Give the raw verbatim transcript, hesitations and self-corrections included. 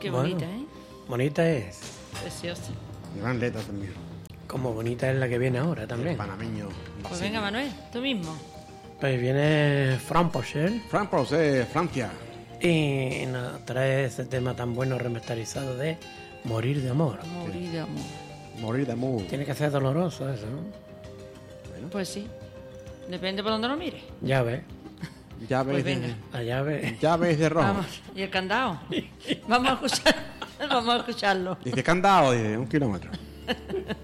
Qué Bueno, bonita, ¿eh? Bonita es. Preciosa. Gran letra también. Como bonita es la que viene ahora también. Panameño. Pues venga, Manuel, tú mismo. Pues viene Fran Pochel Fran Pochel, Francia. y nos trae ese tema tan bueno remasterizado de Morir de Amor. Morir de amor. Morir de amor. Tiene que ser doloroso eso, ¿no? Pues sí. Depende por donde lo mires. Ya ves, Llaves Pues de, venga. la llave. llaves de rojo. Vamos. ¿Y el candado? Vamos a escuchar. Vamos a escucharlo. Dice candado, dice un kilómetro.